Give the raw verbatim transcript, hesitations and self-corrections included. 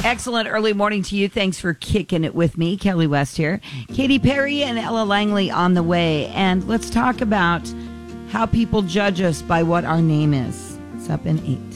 Excellent early morning to you. Thanks for kicking it with me. Kelly West here. Katy Perry and Ella Langley on the way. And let's talk about how people judge us by what our name is. It's up in eight.